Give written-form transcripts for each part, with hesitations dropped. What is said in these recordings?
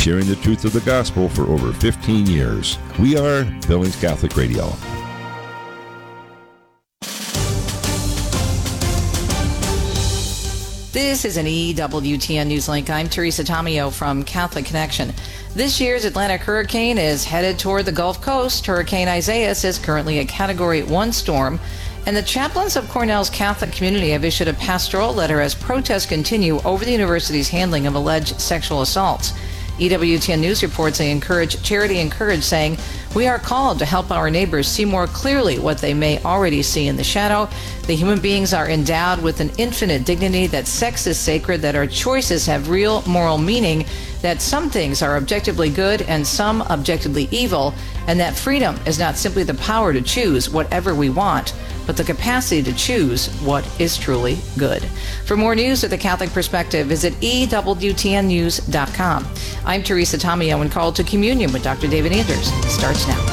sharing the truth of the gospel for over 15 years. We are Billings Catholic Radio. This is an EWTN Newslink. I'm Teresa Tomeo from Catholic Connection. This year's Atlantic hurricane is headed toward the Gulf Coast. Hurricane Isaias is currently a Category 1 storm, and the chaplains of Cornell's Catholic community have issued a pastoral letter as protests continue over the university's handling of alleged sexual assaults. EWTN News reports Charity Encourage, saying, "We are called to help our neighbors see more clearly what they may already see in the shadow. The human beings are endowed with an infinite dignity, that sex is sacred, that our choices have real moral meaning, that some things are objectively good and some objectively evil, and that freedom is not simply the power to choose whatever we want, but the capacity to choose what is truly good." For more news with the Catholic perspective, visit EWTNnews.com. I'm Teresa Tomeo, and Call to Communion with Dr. David Anders starts now.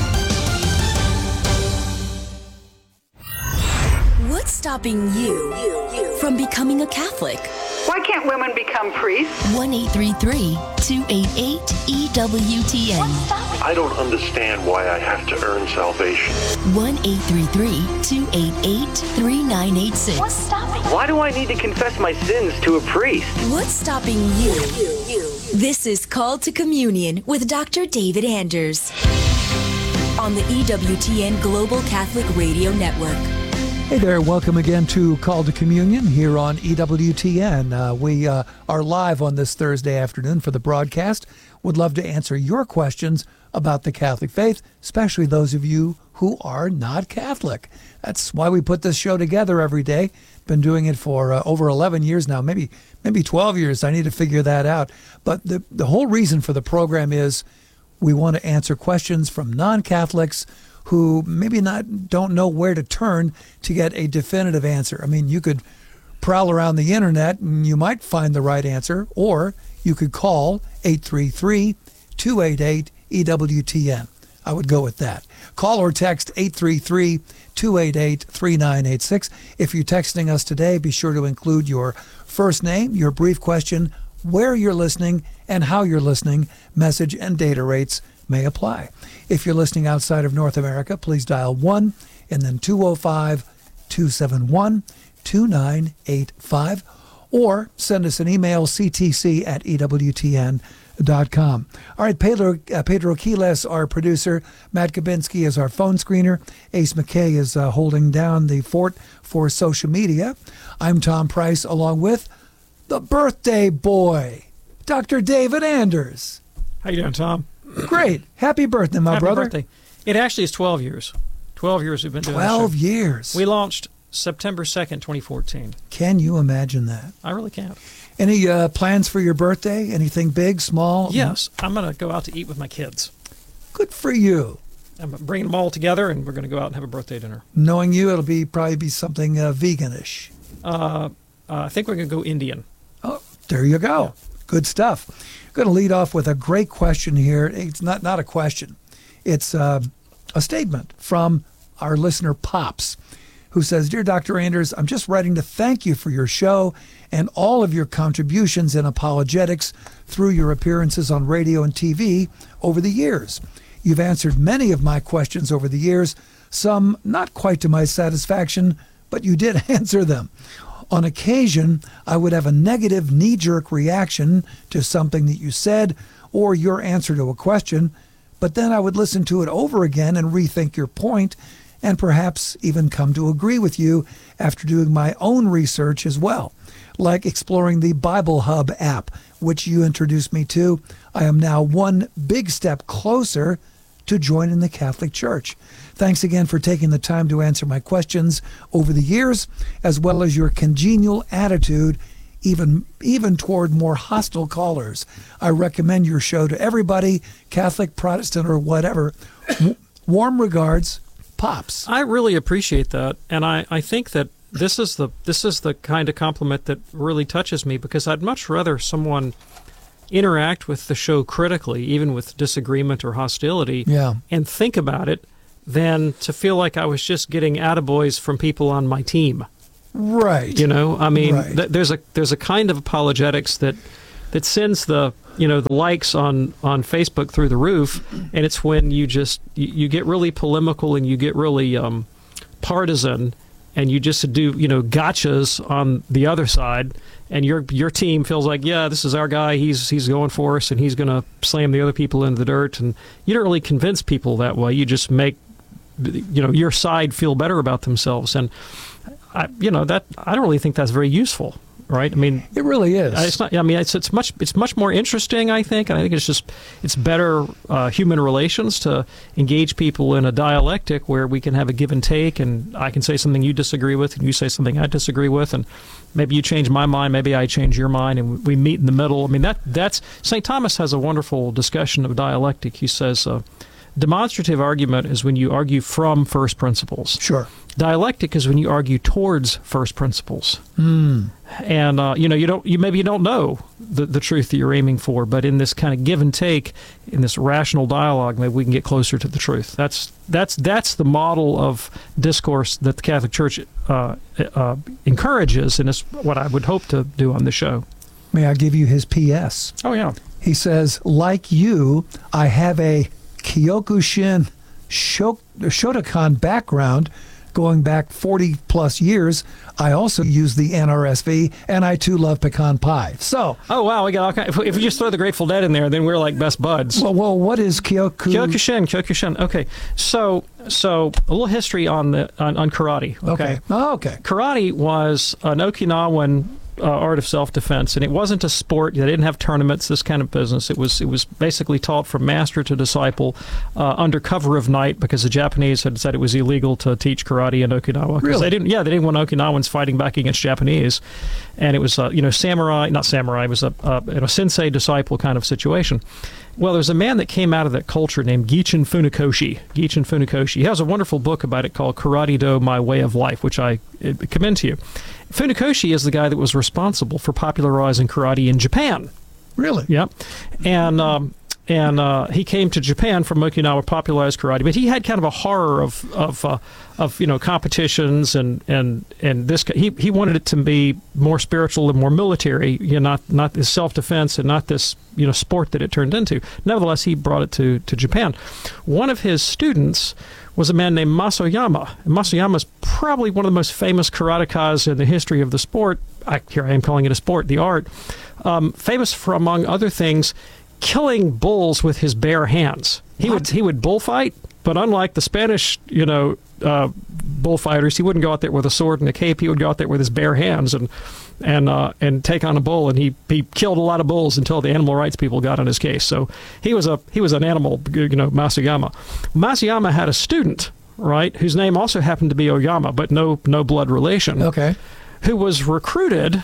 What's stopping you from becoming a Catholic? Why can't women become priests? 1-833-288-EWTN. I don't understand why I have to earn salvation. 1-833-288-3986. What's stopping? Why do I need to confess my sins to a priest? What's stopping you? This is Call to Communion with Dr. David Anders on the EWTN Global Catholic Radio Network. Hey there, welcome again to Call to Communion here on EWTN. We are live on this Thursday afternoon for the broadcast. Would love to answer your questions about the Catholic faith, especially those of you who are not Catholic. That's why we put this show together every day. Been doing it for over 11 years now, maybe 12 years. I need to figure that out. But the whole reason for the program is we want to answer questions from non-Catholics who maybe don't know where to turn to get a definitive answer. I mean, you could prowl around the internet and you might find the right answer, or you could call 833-288-EWTN. I would go with that. Call or text 833-288-3986. If you're texting us today, be sure to include your first name, your brief question, where you're listening, and how you're listening. Message and data rates may apply. If you're listening outside of North America, please dial 1 and then 205-271-2985, or send us an email, ctc@ewtn.com. All right, Pedro Quiles, our producer. Matt Kabinski is our phone screener. Ace McKay is holding down the fort for social media. I'm Tom Price, along with the birthday boy, Dr. David Anders. How you doing, Tom? Great. Happy birthday, my brother. Happy birthday. It actually is 12 years. 12 years we've been doing 12 this show. years. We launched September 2nd, 2014. Can you imagine that? I really can't. Any plans for your birthday? Anything big, small? Yes. I'm going to go out to eat with my kids. Good for you. I'm bringing them all together, and we're going to go out and have a birthday dinner. Knowing you, it'll probably be something veganish. I think we're going to go Indian. Oh, there you go. Yeah. Good stuff. I'm going to lead off with a great question here. It's not a question. It's a statement from our listener, Pops, who says, "Dear Dr. Anders, I'm just writing to thank you for your show and all of your contributions in apologetics through your appearances on radio and TV over the years. You've answered many of my questions over the years, some not quite to my satisfaction, but you did answer them. On occasion, I would have a negative knee-jerk reaction to something that you said or your answer to a question, but then I would listen to it over again and rethink your point and perhaps even come to agree with you after doing my own research as well, like exploring the Bible Hub app, which you introduced me to. I am now one big step closer to joining the Catholic Church. Thanks again for taking the time to answer my questions over the years, as well as your congenial attitude, even toward more hostile callers. I recommend your show to everybody, Catholic, Protestant, or whatever. Warm regards, Pops." I really appreciate that, and I think that this is the kind of compliment that really touches me, because I'd much rather someone interact with the show critically, even with disagreement or hostility, and think about it, than to feel like I was just getting attaboys from people on my team. Right. You know, I mean, right. there's a kind of apologetics that sends the the likes on Facebook through the roof, and it's when you get really polemical and you get really partisan, and you just do gotchas on the other side, and your team feels like, yeah, this is our guy, he's going for us, and he's going to slam the other people into the dirt, and you don't really convince people that way. You just make your side feel better about themselves, and I don't really think that's very useful. Right? I mean, it really is. It's not. I mean, it's much more interesting, I think, and I think it's better human relations to engage people in a dialectic where we can have a give and take, and I can say something you disagree with, and you say something I disagree with, and maybe you change my mind, maybe I change your mind, and we meet in the middle. I mean, that's St. Thomas has a wonderful discussion of dialectic. He says, demonstrative argument is when you argue from first principles. Sure. Dialectic is when you argue towards first principles. And you don't know the truth that you're aiming for, but in this kind of give and take, in this rational dialogue, maybe we can get closer to the truth. That's the model of discourse that the Catholic Church encourages, and it's what I would hope to do on the show. May I give you his P.S.? Oh, yeah. He says, like you, I have a Kyokushin Shotokan background going back 40-plus years. I also use the NRSV, and I, too, love pecan pie. So... Oh, wow. We got all kind. If we just throw the Grateful Dead in there, then we're like best buds. Well, what is Kyokushin. Okay. So a little history on karate. Okay. Oh, okay. Karate was an Okinawan art of self-defense, and it wasn't a sport. They didn't have tournaments, this kind of business. It was basically taught from master to disciple under cover of night, because the Japanese had said it was illegal to teach karate in Okinawa. Really? They didn't want Okinawans fighting back against Japanese, and it was not samurai. It was a sensei disciple kind of situation. Well, there's a man that came out of that culture named Gichin Funakoshi. He has a wonderful book about it called Karate-Do, My Way of Life, which I commend to you. Funakoshi is the guy that was responsible for popularizing karate in Japan. Really? Yep. And he came to Japan from Okinawa, popularized karate, but he had kind of a horror of competitions and this. He wanted it to be more spiritual and more military, not this self-defense and not this sport that it turned into. Nevertheless, he brought it to Japan. One of his students was a man named Masayama. And Masayama is probably one of the most famous karatekas in the history of the sport. Here I am calling it a sport, the art. Famous for, among other things, killing bulls with his bare hands. He would bullfight, but unlike the Spanish, bullfighters, he wouldn't go out there with a sword and a cape. He would go out there with his bare hands and take on a bull. And he killed a lot of bulls until the animal rights people got on his case. So he was an animal, Masayama. Masayama had a student, right, whose name also happened to be Oyama, but no blood relation. Okay. Who was recruited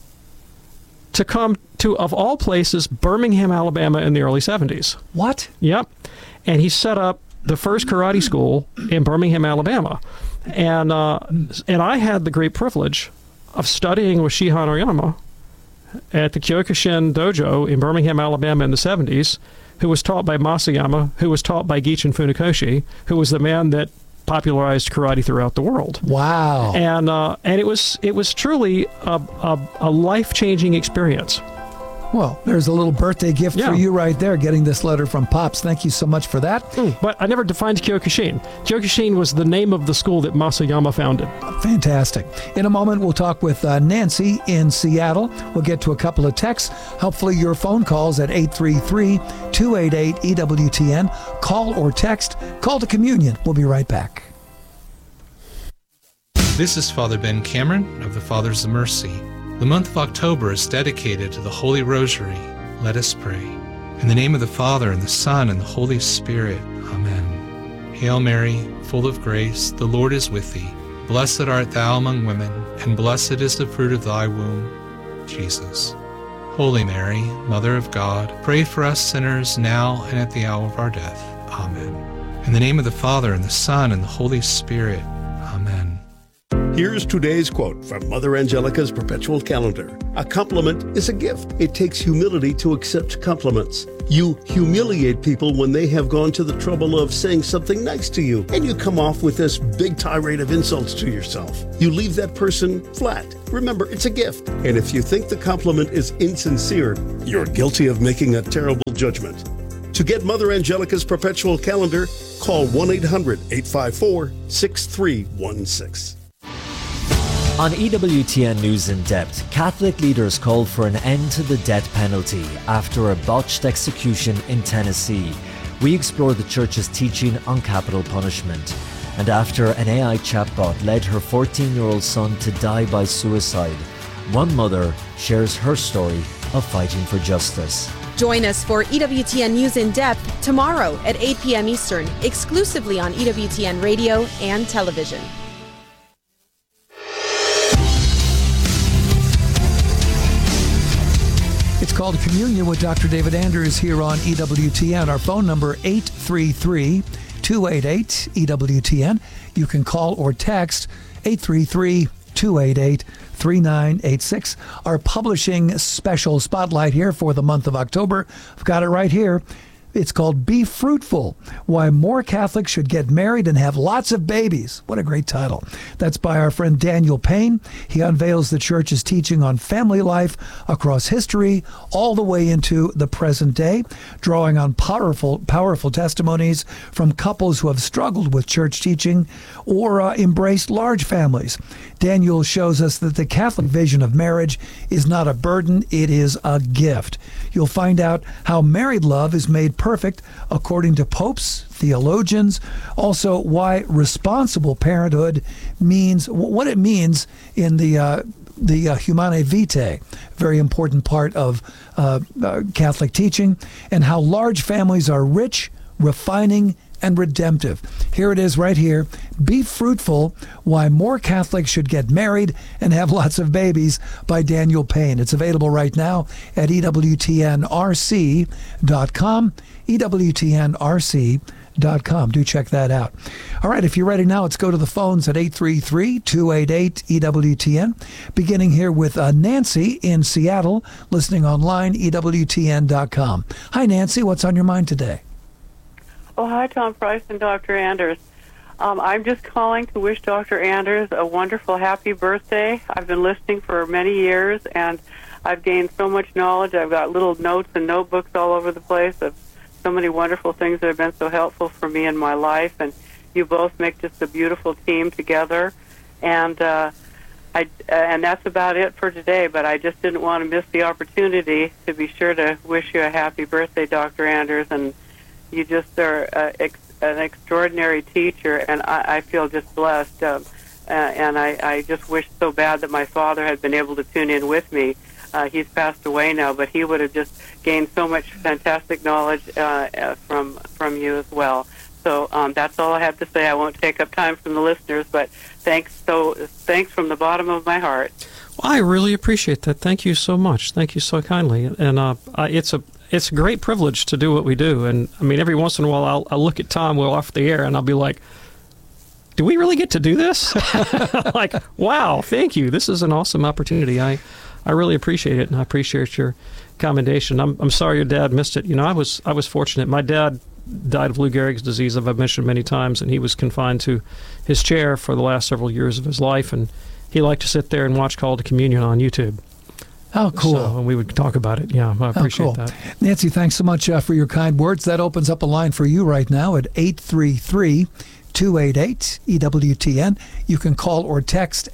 to come to, of all places, Birmingham, Alabama in the early 70s. What? Yep. And he set up the first karate school in Birmingham, Alabama. And I had the great privilege of studying with Shihan Oyama at the Kyokushin Dojo in Birmingham, Alabama in the 70s, who was taught by Masayama, who was taught by Gichin Funakoshi, who was the man that popularized karate throughout the world. Wow. And it was truly a life-changing experience. Well, there's a little birthday gift for you right there, getting this letter from Pops. Thank you so much for that. But I never defined Kyokushin. Kyokushin was the name of the school that Masayama founded. Fantastic. In a moment, we'll talk with Nancy in Seattle. We'll get to a couple of texts. Hopefully your phone calls at 833-288-EWTN. Call or text. Call to communion. We'll be right back. This is Father Ben Cameron of the Fathers of Mercy. The month of October is dedicated to the Holy Rosary. Let us pray. In the name of the Father, and the Son, and the Holy Spirit. Amen. Hail Mary, full of grace, the Lord is with thee. Blessed art thou among women, and blessed is the fruit of thy womb, Jesus. Holy Mary, Mother of God, pray for us sinners now and at the hour of our death. Amen. In the name of the Father, and the Son, and the Holy Spirit. Amen. Here's today's quote from Mother Angelica's Perpetual Calendar. A compliment is a gift. It takes humility to accept compliments. You humiliate people when they have gone to the trouble of saying something nice to you, and you come off with this big tirade of insults to yourself. You leave that person flat. Remember, it's a gift. And if you think the compliment is insincere, you're guilty of making a terrible judgment. To get Mother Angelica's Perpetual Calendar, call 1-800-854-6316. On EWTN News in Depth, Catholic leaders call for an end to the death penalty after a botched execution in Tennessee. We explore the Church's teaching on capital punishment. And after an AI chatbot led her 14-year-old son to die by suicide, one mother shares her story of fighting for justice. Join us for EWTN News in Depth tomorrow at 8 p.m. Eastern, exclusively on EWTN Radio and Television. It's called Communion with Dr. David Anders here on EWTN. Our phone number 833-288-EWTN. You can call or text 833-288-3986. Our publishing special spotlight here for the month of October. I've got it right here. It's called Be Fruitful, Why More Catholics Should Get Married and Have Lots of Babies. What a great title. That's by our friend Daniel Payne. He unveils the Church's teaching on family life across history, all the way into the present day, drawing on powerful testimonies from couples who have struggled with church teaching or embraced large families. Daniel shows us that the Catholic vision of marriage is not a burden, it is a gift. You'll find out how married love is made perfect according to popes, theologians, also why responsible parenthood means, what it means in the Humanae Vitae, very important part of Catholic teaching, and how large families are rich, refining, and redemptive. Here it is right here. Be Fruitful, Why More Catholics Should Get Married and Have Lots of Babies by Daniel Payne. It's available right now at EWTNRC.com, EWTNRC.com. Do check that out. All right, if you're ready now, let's go to the phones at 833-288-EWTN. Beginning here with Nancy in Seattle, listening online, EWTN.com. Hi, Nancy. What's on your mind today? Oh, hi, Tom Price and Dr. Anders. I'm just calling to wish Dr. Anders a wonderful, happy birthday. I've been listening for many years, and I've gained so much knowledge. I've got little notes and notebooks all over the place of so many wonderful things that have been so helpful for me in my life, and you both make just a beautiful team together. And and that's about it for today, but I just didn't want to miss the opportunity to be sure to wish you a happy birthday, Dr. Anders, and you just are an extraordinary teacher, and I feel just blessed. And I just wish so bad that my father had been able to tune in with me. He's passed away now, but he would have just gained so much fantastic knowledge from you as well. So that's all I have to say. I won't take up time from the listeners, but thanks from the bottom of my heart. Well, I really appreciate that. Thank you so much. Thank you so kindly. And it's a great privilege to do what we do. And I mean, every once in a while, I'll look at Tom while off the air, and I'll be like, do we really get to do this? Like, wow, thank you. This is an awesome opportunity. I really appreciate it, and I appreciate your commendation. I'm sorry your dad missed it. You know, I was fortunate. My dad died of Lou Gehrig's disease, as I've mentioned many times, and he was confined to his chair for the last several years of his life, and he liked to sit there and watch Call to Communion on YouTube. Oh, cool. So, and we would talk about it. Yeah, I appreciate that. Nancy, thanks so much for your kind words. That opens up a line for you right now at 833-288-EWTN. You can call or text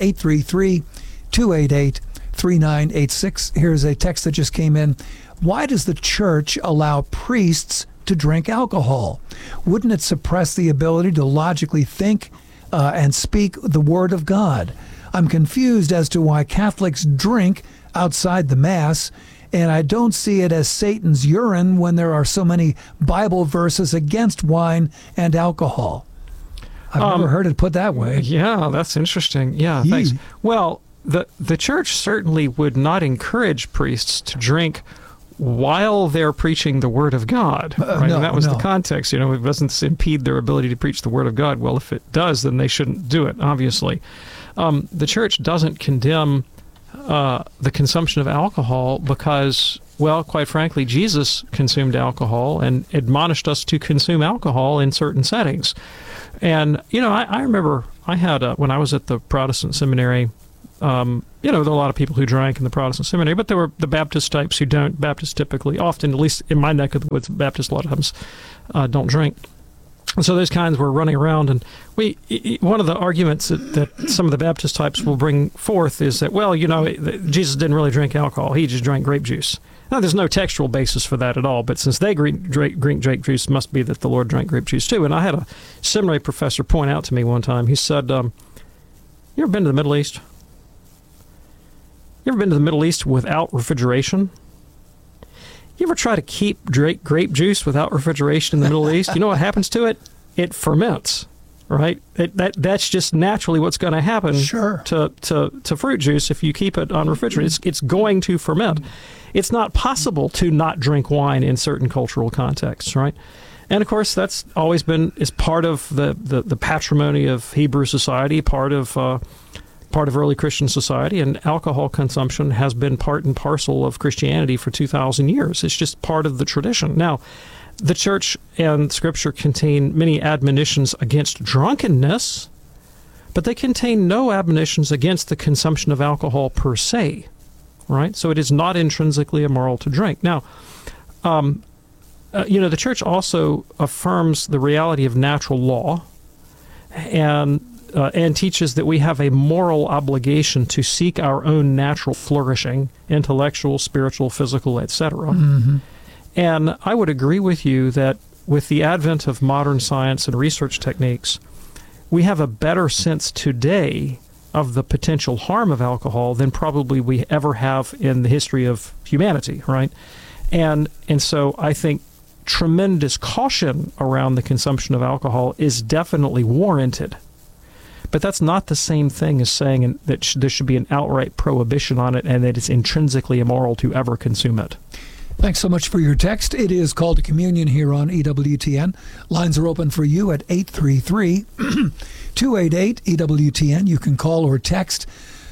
833-288-3986. Here's a text that just came in. Why does the church allow priests to drink alcohol? Wouldn't it suppress the ability to logically think and speak the Word of God? I'm confused as to why Catholics drink outside the Mass, and I don't see it as Satan's urine when there are so many Bible verses against wine and alcohol. I've never heard it put that way. Yeah, that's interesting. Yeah, thanks. Well, the church certainly would not encourage priests to drink while they're preaching the Word of God. Right? No, and that was no. the context. You know, it doesn't impede their ability to preach the Word of God. Well, if it does, then they shouldn't do it, obviously. the church doesn't condemn the consumption of alcohol because, well, quite frankly, Jesus consumed alcohol and admonished us to consume alcohol in certain settings. And, I remember I had, when I was at the Protestant seminary, there were a lot of people who drank in the Protestant seminary, but there were the Baptist types who don't. Baptists typically, often, at least in my neck of the woods, Baptists a lot of times don't drink. And so those kinds were running around, and one of the arguments that some of the Baptist types will bring forth is that, well, Jesus didn't really drink alcohol. He just drank grape juice. Now, there's no textual basis for that at all, but since they drink grape juice, it must be that the Lord drank grape juice too. And I had a seminary professor point out to me one time, he said, you ever been to the Middle East? You ever been to the Middle East without refrigeration? You ever try to keep grape juice without refrigeration in the Middle East? You know what happens to it? It ferments, right? That's just naturally what's going to happen to fruit juice if you keep it unrefrigerated. It's going to ferment. It's not possible to not drink wine in certain cultural contexts, right? And, of course, that's always been is part of the patrimony of Hebrew society, part of early Christian society, and alcohol consumption has been part and parcel of Christianity for 2,000 years. It's just part of the tradition. Now, the church and Scripture contain many admonitions against drunkenness, but they contain no admonitions against the consumption of alcohol per se, right? So it is not intrinsically immoral to drink. Now, the church also affirms the reality of natural law and teaches that we have a moral obligation to seek our own natural flourishing, intellectual, spiritual, physical, etc. Mm-hmm. And I would agree with you that with the advent of modern science and research techniques, we have a better sense today of the potential harm of alcohol than probably we ever have in the history of humanity, right? And so I think tremendous caution around the consumption of alcohol is definitely warranted. But that's not the same thing as saying that there should be an outright prohibition on it and that it's intrinsically immoral to ever consume it. Thanks so much for your text. It is Call to Communion here on EWTN. Lines are open for you at 833-288-EWTN. You can call or text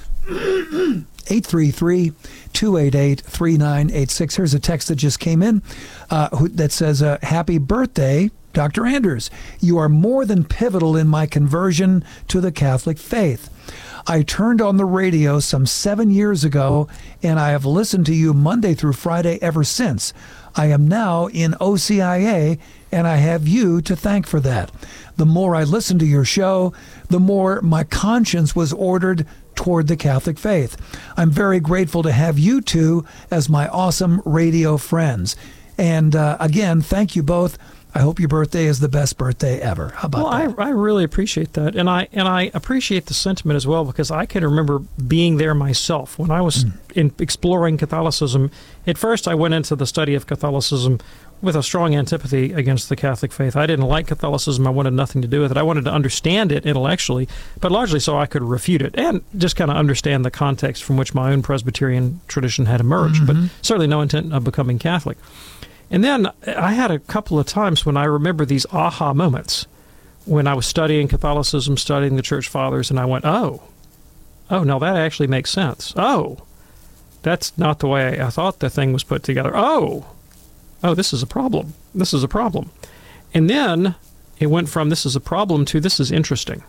833-288-3986. Here's a text that just came in that says, happy birthday, Dr. Anders. You are more than pivotal in my conversion to the Catholic faith. I turned on the radio some 7 years ago, and I have listened to you Monday through Friday ever since. I am now in OCIA, and I have you to thank for that. The more I listened to your show, the more my conscience was ordered toward the Catholic faith. I'm very grateful to have you two as my awesome radio friends. And again, thank you both. I hope your birthday is the best birthday ever. How about that? I really appreciate that, and I appreciate the sentiment as well, because I can remember being there myself when I was exploring Catholicism. At first, I went into the study of Catholicism with a strong antipathy against the Catholic faith. I didn't like Catholicism. I wanted nothing to do with it. I wanted to understand it intellectually, but largely so I could refute it and just kind of understand the context from which my own Presbyterian tradition had emerged, but certainly no intent of becoming Catholic. And then I had a couple of times when I remember these aha moments when I was studying Catholicism, studying the Church Fathers, and I went, oh, no, that actually makes sense. Oh, that's not the way I thought the thing was put together. Oh, this is a problem. This is a problem. And then it went from this is a problem to this is interesting.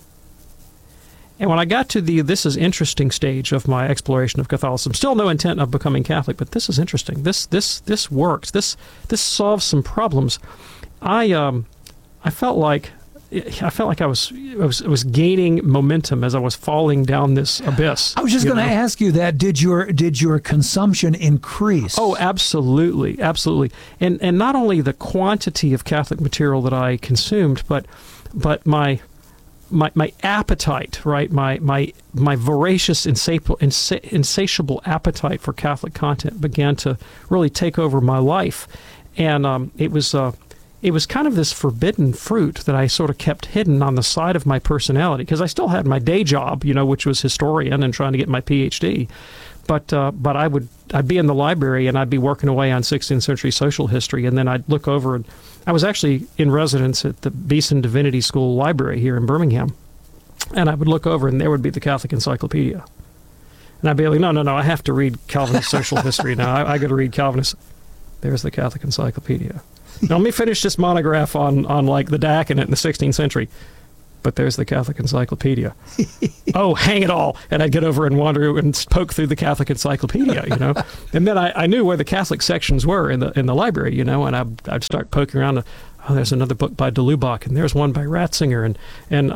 And when I got to the this is interesting stage of my exploration of Catholicism, still no intent of becoming Catholic, but this is interesting. This works. This solves some problems. I felt like I was gaining momentum as I was falling down this abyss. I was just going to ask you that. Did your consumption increase? Oh, absolutely, absolutely. And not only the quantity of Catholic material that I consumed, but my appetite, right? My voracious, insatiable appetite for Catholic content began to really take over my life, and it was kind of this forbidden fruit that I sort of kept hidden on the side of my personality, because I still had my day job, which was historian and trying to get my PhD. But I'd be in the library and I'd be working away on 16th century social history, and then I'd look over, and I was actually in residence at the Beeson Divinity School Library here in Birmingham. And I would look over, and there would be the Catholic Encyclopedia. And I'd be like, no, I have to read Calvinist social history now. I got to read Calvinist. There's the Catholic Encyclopedia. Now, let me finish this monograph on like the diaconate in the 16th century. But there's the Catholic Encyclopedia. Oh, hang it all. And I'd get over and wander and poke through the Catholic Encyclopedia, And then I knew where the Catholic sections were in the library, and I'd start poking around. Oh, there's another book by de Lubac, and there's one by Ratzinger, and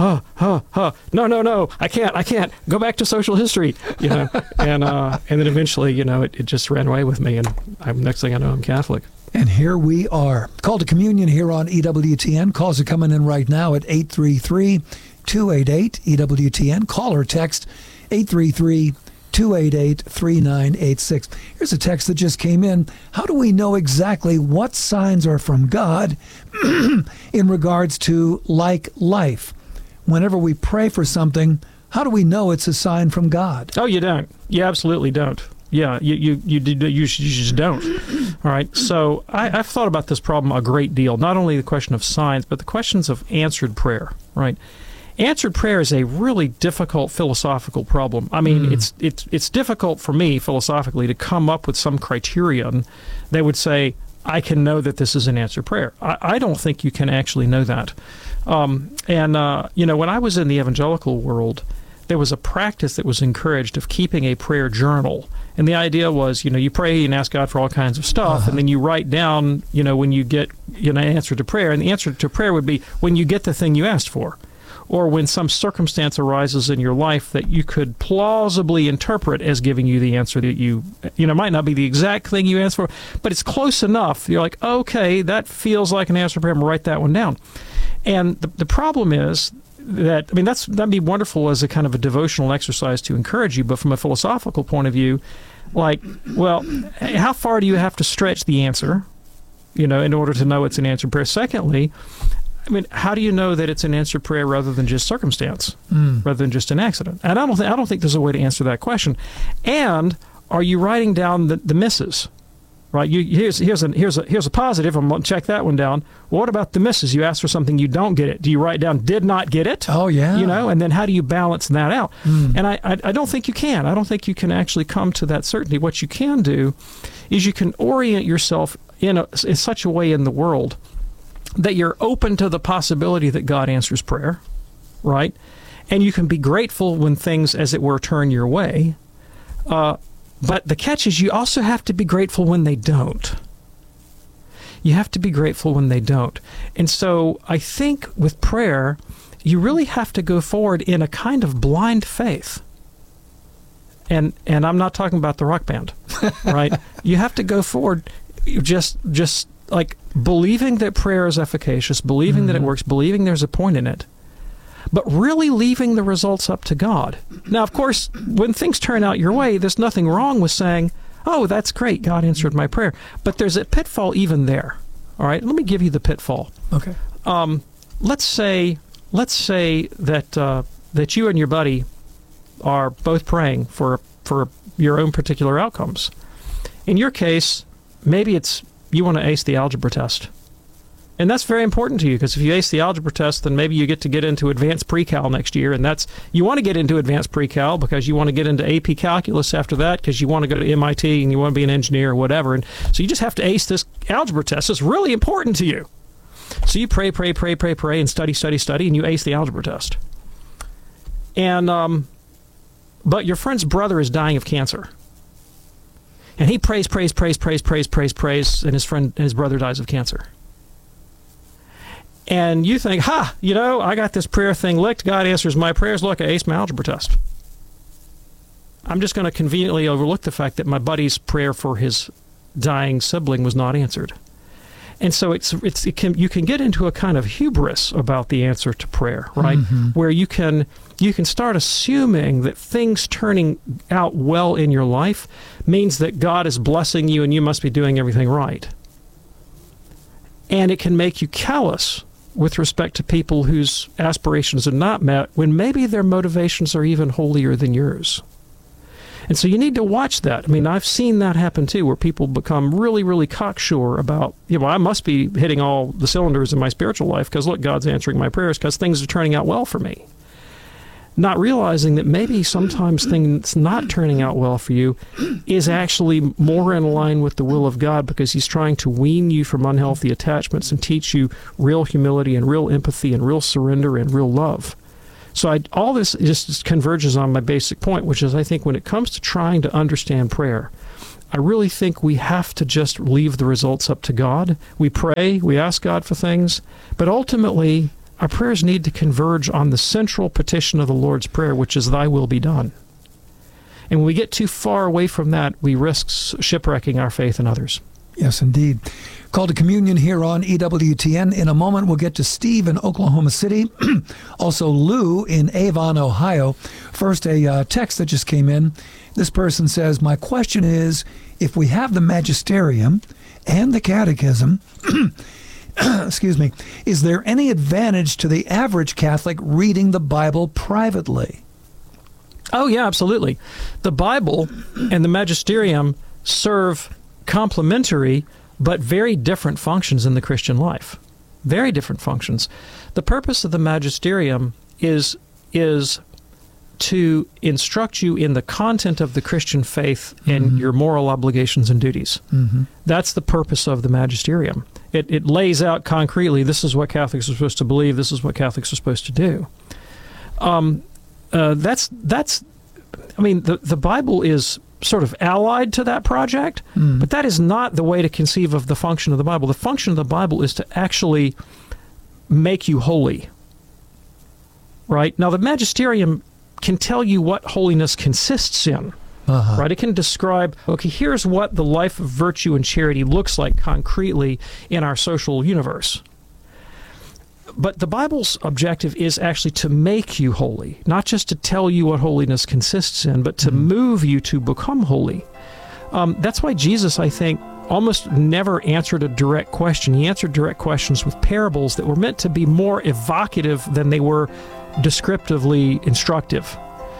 no, I can't. Go back to social history, And then eventually, it just ran away with me, and next thing I know, I'm Catholic. And here we are. Call to Communion here on EWTN. Calls are coming in right now at 833-288-EWTN. Call or text 833-288-3986. Here's a text that just came in. How do we know exactly what signs are from God in regards to like life? Whenever we pray for something, how do we know it's a sign from God? Oh, you don't. You absolutely don't. Yeah, you just don't. All right. So I've thought about this problem a great deal. Not only the question of signs, but the questions of answered prayer. Right. Answered prayer is a really difficult philosophical problem. I mean, it's difficult for me philosophically to come up with some criterion that would say I can know that this is an answered prayer. I don't think you can actually know that. When I was in the evangelical world, there was a practice that was encouraged of keeping a prayer journal. And the idea was, you pray and ask God for all kinds of stuff, and then you write down, when you get an answer to prayer. And the answer to prayer would be when you get the thing you asked for, or when some circumstance arises in your life that you could plausibly interpret as giving you the answer that you might not be the exact thing you asked for, but it's close enough. You're like, okay, that feels like an answer to prayer. I'm going to write that one down. And the problem is that'd be wonderful as a kind of a devotional exercise to encourage you, but from a philosophical point of view, how far do you have to stretch the answer, in order to know it's an answered prayer? Secondly, how do you know that it's an answered prayer rather than just circumstance, rather than just an accident? And I don't think there's a way to answer that question. And are you writing down the misses? Right, here's a positive. I'm going to check that one down. Well, what about the misses? You ask for something, you don't get it. Do you write down did not get it? Oh, yeah. And then how do you balance that out? And I don't think you can. I don't think you can actually come to that certainty. What you can do is you can orient yourself in such a way in the world that you're open to the possibility that God answers prayer, right? And you can be grateful when things, as it were, turn your way. But the catch is you also have to be grateful when they don't. You have to be grateful when they don't. And so I think with prayer, you really have to go forward in a kind of blind faith. And I'm not talking about the rock band, right? You have to go forward just like believing that prayer is efficacious, believing that it works, believing there's a point in it, but really leaving the results up to God. Now, of course, when things turn out your way, there's nothing wrong with saying, oh, that's great, God answered my prayer. But there's a pitfall even there. All right, let me give you the pitfall. Okay. Let's say that you and your buddy are both praying for your own particular outcomes. In your case, maybe it's you want to ace the algebra test. And that's very important to you, because if you ace the algebra test, then maybe you get into advanced pre-cal next year, and you want to get into advanced pre-cal because you want to get into AP calculus after that, because you want to go to MIT and you want to be an engineer or whatever. And so you just have to ace this algebra test. It's really important to you. So you pray, and study, and you ace the algebra test. And but your friend's brother is dying of cancer. And he prays, and his brother dies of cancer. And you think, I got this prayer thing licked. God answers my prayers. Look, I aced my algebra test. I'm just going to conveniently overlook the fact that my buddy's prayer for his dying sibling was not answered. And so you can get into a kind of hubris about the answer to prayer, right? Mm-hmm. Where you can start assuming that things turning out well in your life means that God is blessing you and you must be doing everything right. And it can make you callous with respect to people whose aspirations are not met when maybe their motivations are even holier than yours. And so you need to watch that. I mean, I've seen that happen too, where people become really, really cocksure about, I must be hitting all the cylinders in my spiritual life because, look, God's answering my prayers because things are turning out well for me. not realizing that maybe sometimes things not turning out well for you is actually more in line with the will of God, because he's trying to wean you from unhealthy attachments and teach you real humility and real empathy and real surrender and real love. So all this just converges on my basic point, which is I think when it comes to trying to understand prayer, I really think we have to just leave the results up to God. We pray, we ask God for things, but ultimately our prayers need to converge on the central petition of the Lord's Prayer, which is, thy will be done. And when we get too far away from that, we risk shipwrecking our faith in others. Yes, indeed. Call to Communion here on EWTN. In a moment, we'll get to Steve in Oklahoma City, also Lou in Avon, Ohio. First, a text that just came in. This person says, my question is, if we have the magisterium and the catechism, excuse me, is there any advantage to the average Catholic reading the Bible privately? Oh, yeah, absolutely. The Bible and the magisterium serve complementary but very different functions in the Christian life. Very different functions. The purpose of the magisterium is to instruct you in the content of the Christian faith and your moral obligations and duties. That's the purpose of the magisterium. It lays out concretely, this is what Catholics are supposed to believe, this is what Catholics are supposed to do. The Bible is sort of allied to that project, but that is not the way to conceive of the function of the Bible. The function of the Bible is to actually make you holy. Right? Now, the magisterium can tell you what holiness consists in. Right? It can describe, okay, here's what the life of virtue and charity looks like concretely in our social universe. But the Bible's objective is actually to make you holy, not just to tell you what holiness consists in, but to move you to become holy. That's why Jesus, I think, almost never answered a direct question. He answered direct questions with parables that were meant to be more evocative than they were descriptively instructive.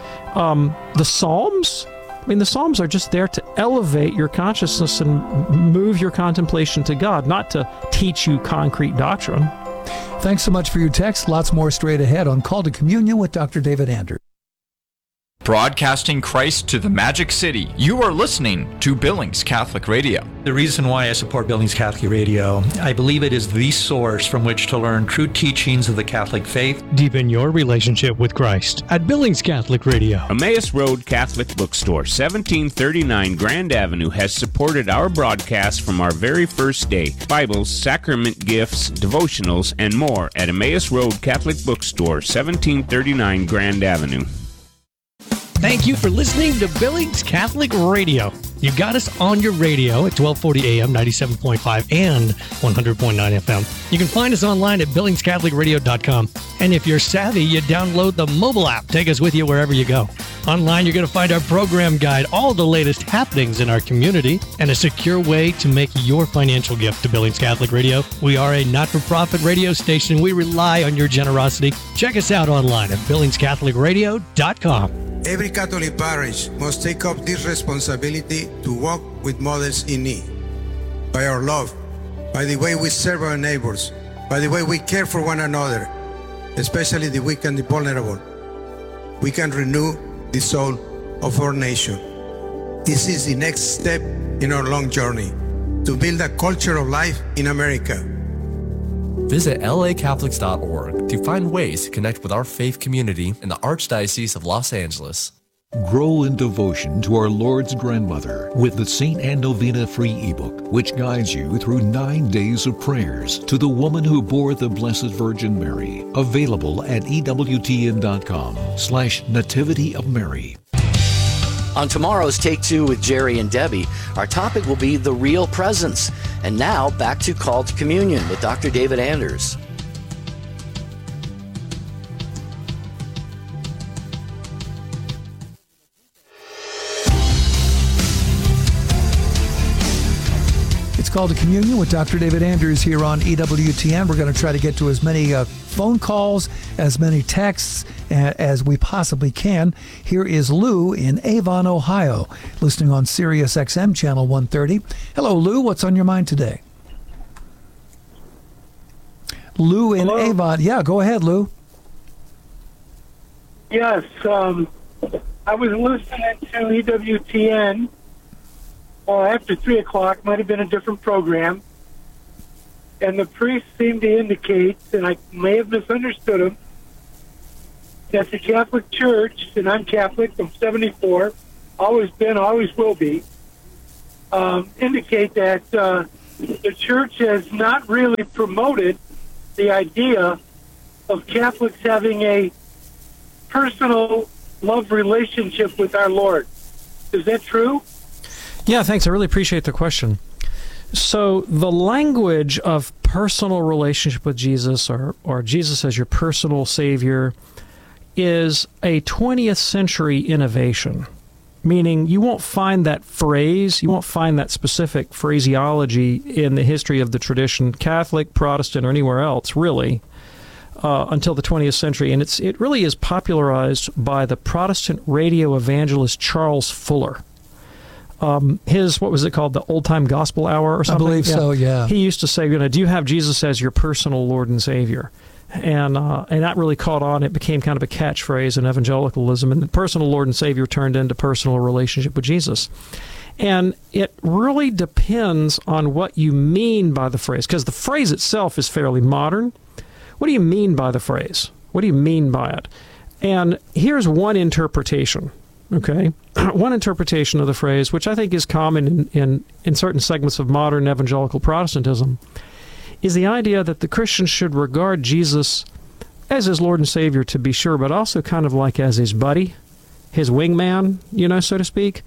The Psalms? The Psalms are just there to elevate your consciousness and move your contemplation to God, not to teach you concrete doctrine. Thanks so much for your text. Lots more straight ahead on Call to Communion with Dr. David Anders. Broadcasting Christ to the Magic City. You are listening to Billings Catholic Radio. The reason why I support Billings Catholic Radio, I believe it is the source from which to learn true teachings of the Catholic faith. Deepen your relationship with Christ at Billings Catholic Radio. Emmaus Road Catholic Bookstore, 1739 Grand Avenue, has supported our broadcast from our very first day. Bibles, sacrament gifts, devotionals, and more at Emmaus Road Catholic Bookstore, 1739 Grand Avenue. Thank you for listening to Billings Catholic Radio. You got us on your radio at 1240 AM, 97.5 and 100.9 FM. You can find us online at billingscatholicradio.com. And if you're savvy, you download the mobile app. Take us with you wherever you go. Online, you're going to find our program guide, all the latest happenings in our community, and a secure way to make your financial gift to Billings Catholic Radio. We are a not-for-profit radio station. We rely on your generosity. Check us out online at billingscatholicradio.com. Every Catholic parish must take up this responsibility to walk with mothers in need. By our love, by the way we serve our neighbors, by the way we care for one another, especially the weak and the vulnerable, we can renew the soul of our nation. This is the next step in our long journey to build a culture of life in America. Visit lacatholics.org to find ways to connect with our faith community in the Archdiocese of Los Angeles. Grow in devotion to our Lord's grandmother with the St. Anne Novena free ebook, which guides you through 9 days of prayers to the woman who bore the Blessed Virgin Mary. Available at EWTN.com/Nativity of Mary. On tomorrow's Take Two with Jerry and Debbie, our topic will be the real presence. And now, back to Call to Communion with Dr. David Anders. It's Call to Communion with Dr. David Anders here on EWTN. We're going to try to get to as many phone calls, as many texts as we possibly can. Here is Lou in Avon, Ohio, listening on Sirius XM Channel 130. Hello, Lou. What's on your mind today? Lou in Avon. Yeah, go ahead, Lou. Yes, I was listening to EWTN after 3 o'clock, might have been a different program, and the priest seemed to indicate, and I may have misunderstood him, that the Catholic Church, and I'm Catholic, I'm 74, always been, always will be, indicate that the Church has not really promoted the idea of Catholics having a personal love relationship with our Lord. Is that true? Yeah, thanks. I really appreciate the question. So the language of personal relationship with Jesus, or Jesus as your personal Savior, is a 20th century innovation, meaning you won't find that phrase, you won't find that specific phraseology in the history of the tradition, Catholic, Protestant, or anywhere else, really, until the 20th century. And it really is popularized by the Protestant radio evangelist Charles Fuller. His, what was it called, the Old Time Gospel Hour or something? I believe so, yeah. He used to say, do you have Jesus as your personal Lord and Savior? And that really caught on. It became kind of a catchphrase in evangelicalism, and the personal Lord and Savior turned into personal relationship with Jesus. And it really depends on what you mean by the phrase, because the phrase itself is fairly modern. What do you mean by the phrase? What do you mean by it? And here's one interpretation, okay? One interpretation of the phrase, which I think is common in certain segments of modern evangelical Protestantism, is the idea that the Christian should regard Jesus as his Lord and Savior, to be sure, but also kind of like as his buddy, his wingman, so to speak.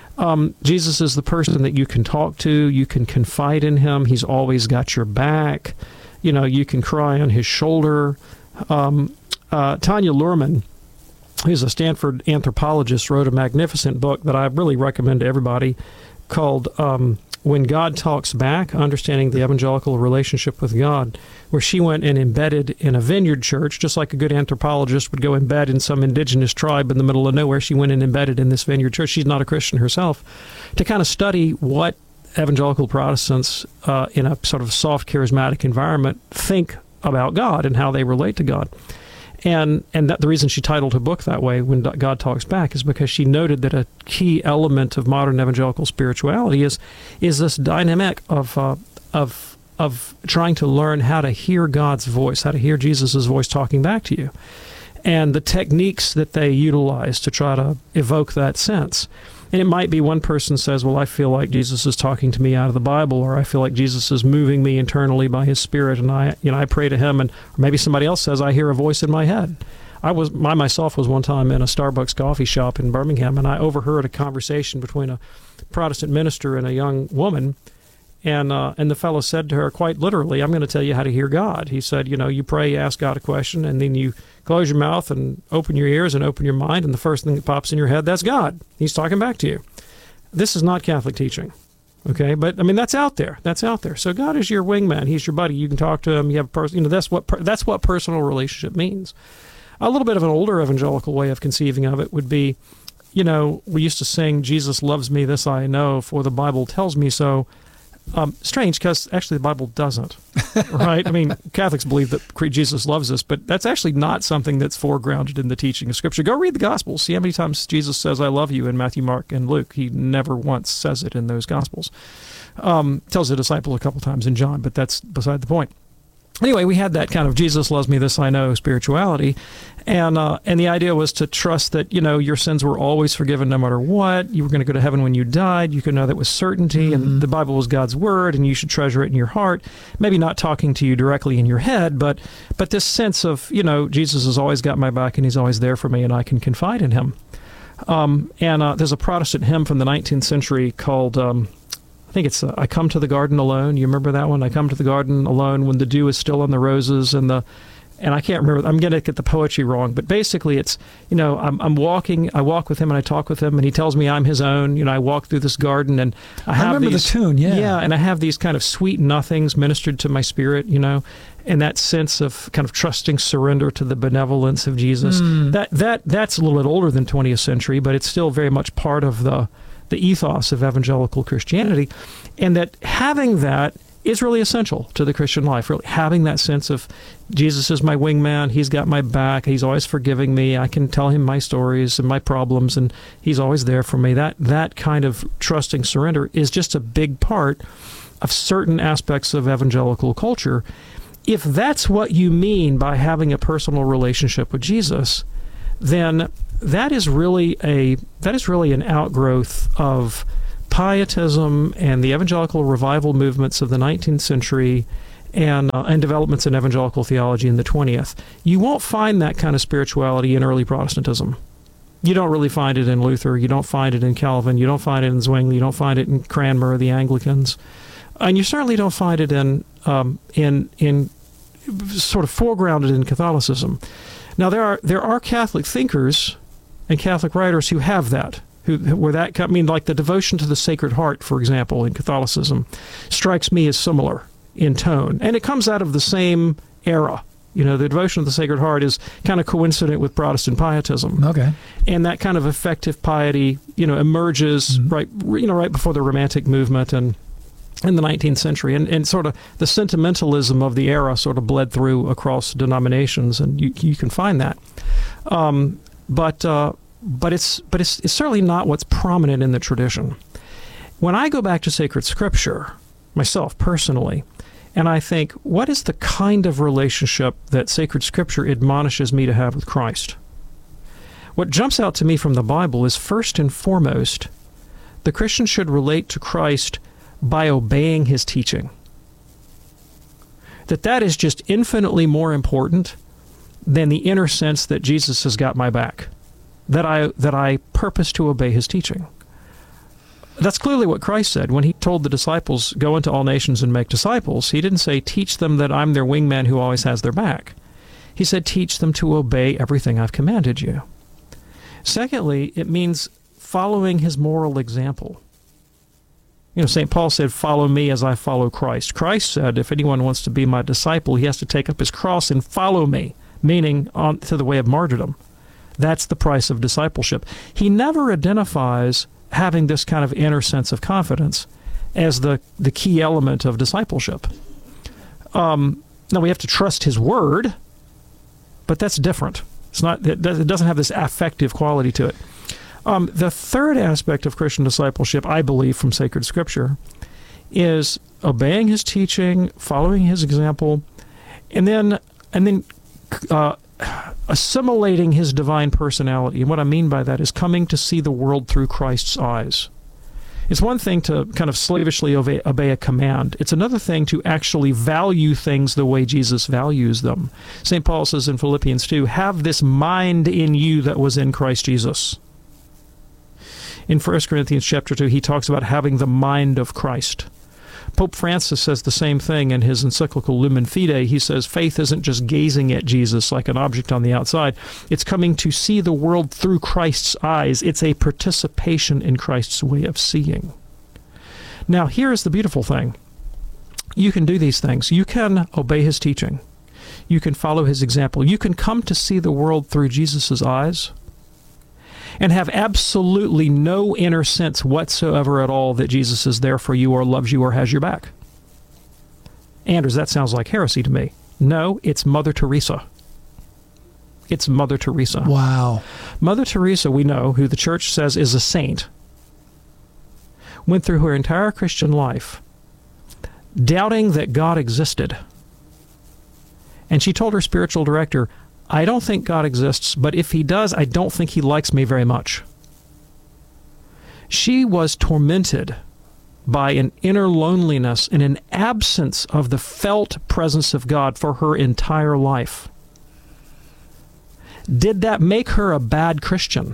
Jesus is the person that you can talk to, you can confide in him, he's always got your back, you can cry on his shoulder. Tanya Luhrmann, who's a Stanford anthropologist, wrote a magnificent book that I really recommend to everybody called When God Talks Back, Understanding the Evangelical Relationship with God, where she went and embedded in a vineyard church, just like a good anthropologist would go embed in some indigenous tribe in the middle of nowhere. She went and embedded in this vineyard church. She's not a Christian herself, to kind of study what evangelical Protestants in a sort of soft, charismatic environment think about God and how they relate to God. And that the reason she titled her book that way, When God Talks Back, is because she noted that a key element of modern evangelical spirituality is this dynamic of trying to learn how to hear God's voice, how to hear Jesus' voice talking back to you, and the techniques that they utilize to try to evoke that sense. And it might be one person says, well, I feel like Jesus is talking to me out of the Bible, or I feel like Jesus is moving me internally by his Spirit, and I pray to him. And or maybe somebody else says, I hear a voice in my head. I myself was one time in a Starbucks coffee shop in Birmingham, and I overheard a conversation between a Protestant minister and a young woman. And the fellow said to her, quite literally, I'm going to tell you how to hear God. He said, you pray, you ask God a question, and then you close your mouth and open your ears and open your mind, and the first thing that pops in your head, that's God. He's talking back to you. This is not Catholic teaching, okay? But, that's out there. That's out there. So God is your wingman. He's your buddy. You can talk to him. You have that's what personal relationship means. A little bit of an older evangelical way of conceiving of it would be, we used to sing, Jesus loves me, this I know, for the Bible tells me so. Strange, because actually the Bible doesn't, right? Catholics believe that Jesus loves us, but that's actually not something that's foregrounded in the teaching of Scripture. Go read the Gospels. See how many times Jesus says, I love you in Matthew, Mark, and Luke. He never once says it in those Gospels. Tells the disciple a couple times in John, but that's beside the point. Anyway, we had that kind of Jesus loves me, this I know spirituality. And the idea was to trust that, your sins were always forgiven no matter what. You were going to go to heaven when you died. You could know that with certainty. Mm-hmm. And the Bible was God's word, and you should treasure it in your heart. Maybe not talking to you directly in your head, but this sense of, Jesus has always got my back, and he's always there for me, and I can confide in him. There's a Protestant hymn from the 19th century called... I think it's I Come to the Garden Alone. You remember that one? I come to the garden alone when the dew is still on the roses, and I can't remember. I'm going to get the poetry wrong, but basically it's, I'm walking, I walk with him and I talk with him, and he tells me I'm his own. I walk through this garden, and I remember the tune, yeah. Yeah, and I have these kind of sweet nothings ministered to my spirit, and that sense of kind of trusting surrender to the benevolence of Jesus. That's a little bit older than 20th century, but it's still very much part of the ethos of evangelical Christianity, and that having that is really essential to the Christian life. Really having that sense of Jesus is my wingman, he's got my back, he's always forgiving me, I can tell him my stories and my problems, and he's always there for me. That kind of trusting surrender is just a big part of certain aspects of evangelical culture. If that's what you mean by having a personal relationship with Jesus, then that is really an outgrowth of pietism and the evangelical revival movements of the 19th century and developments in evangelical theology in the 20th. You won't find that kind of spirituality in early Protestantism. You don't really find it in Luther. You don't find it in Calvin. You don't find it in Zwingli. You don't find it in Cranmer, the Anglicans. And you certainly don't find it in sort of foregrounded in Catholicism. Now, there are Catholic thinkers and Catholic writers who have that, like the devotion to the Sacred Heart, for example, in Catholicism, strikes me as similar in tone. And it comes out of the same era. The devotion of the Sacred Heart is kind of coincident with Protestant pietism. Okay. And that kind of effective piety, emerges right before the Romantic movement and in the 19th century. And sort of the sentimentalism of the era sort of bled through across denominations, and you can find that. But it's certainly not what's prominent in the tradition. When I go back to sacred scripture, myself personally, and I think, what is the kind of relationship that sacred scripture admonishes me to have with Christ? What jumps out to me from the Bible is, first and foremost, the Christian should relate to Christ by obeying his teaching. That is just infinitely more important than the inner sense that Jesus has got my back. That I purpose to obey his teaching. That's clearly what Christ said when he told the disciples, go into all nations and make disciples. He didn't say, teach them that I'm their wingman who always has their back. He said, teach them to obey everything I've commanded you. Secondly, it means following his moral example. St. Paul said, follow me as I follow Christ. Christ said, if anyone wants to be my disciple, he has to take up his cross and follow me, meaning on to the way of martyrdom. That's the price of discipleship. He never identifies having this kind of inner sense of confidence as the key element of discipleship. Now, we have to trust his word, but that's different. It doesn't have this affective quality to it. The third aspect of Christian discipleship, I believe, from sacred scripture, is obeying his teaching, following his example, and then assimilating his divine personality. And what I mean by that is coming to see the world through Christ's eyes. It's one thing to kind of slavishly obey a command. It's another thing to actually value things the way Jesus values them. St. Paul says in Philippians 2, have this mind in you that was in Christ Jesus. In 1 Corinthians chapter 2, he talks about having the mind of Christ. Pope Francis says the same thing in his encyclical Lumen Fide. He says faith isn't just gazing at Jesus like an object on the outside. It's coming to see the world through Christ's eyes. It's a participation in Christ's way of seeing. Now, here's the beautiful thing. You can do these things. You can obey his teaching. You can follow his example. You can come to see the world through Jesus' eyes and have absolutely no inner sense whatsoever at all that Jesus is there for you or loves you or has your back. Anders, that sounds like heresy to me. No, it's Mother Teresa. It's Mother Teresa. Wow. Mother Teresa, we know, who the church says is a saint, went through her entire Christian life doubting that God existed. And she told her spiritual director, I don't think God exists, but if he does, I don't think he likes me very much. She was tormented by an inner loneliness and an absence of the felt presence of God for her entire life. Did that make her a bad Christian?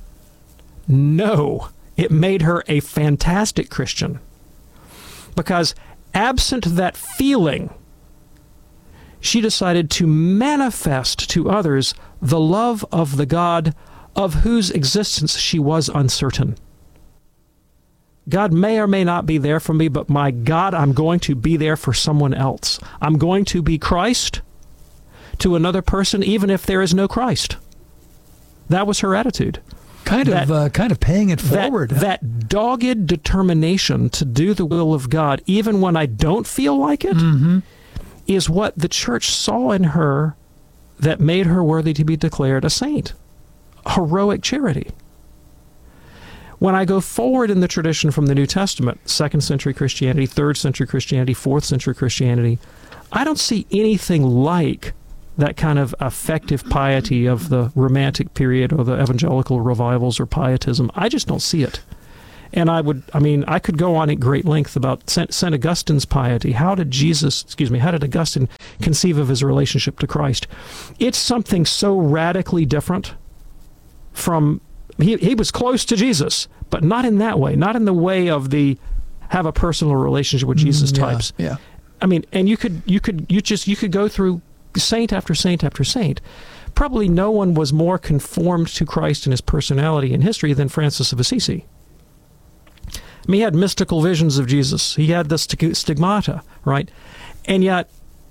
No, it made her a fantastic Christian. Because absent that feeling, she decided to manifest to others the love of the God of whose existence she was uncertain. God may or may not be there for me, but my God, I'm going to be there for someone else. I'm going to be Christ to another person, even if there is no Christ. That was her attitude. Kind of paying it forward. That dogged determination to do the will of God, even when I don't feel like it, is what the church saw in her that made her worthy to be declared a saint. Heroic charity. When I go forward in the tradition from the New Testament, 2nd century Christianity, 3rd century Christianity, 4th century Christianity, I don't see anything like that kind of affective piety of the Romantic period or the evangelical revivals or pietism. I just don't see it. And I could go on at great length about St. Augustine's piety. How did Augustine conceive of his relationship to Christ? It's something so radically different from, he was close to Jesus, but not in that way, not in the way of the have a personal relationship with Jesus types. Yeah. I mean, and you could go through saint after saint after saint. Probably no one was more conformed to Christ and his personality in history than Francis of Assisi. I mean, he had mystical visions of Jesus. He had the stigmata, right? And yet,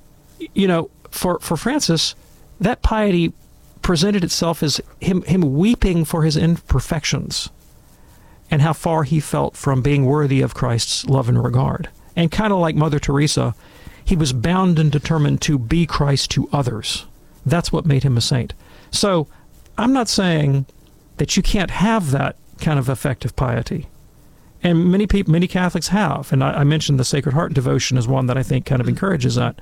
for Francis, that piety presented itself as him weeping for his imperfections and how far he felt from being worthy of Christ's love and regard. And kind of like Mother Teresa, he was bound and determined to be Christ to others. That's what made him a saint. So I'm not saying that you can't have that kind of effective piety. And many Catholics have. And I mentioned the Sacred Heart devotion as one that I think kind of encourages that.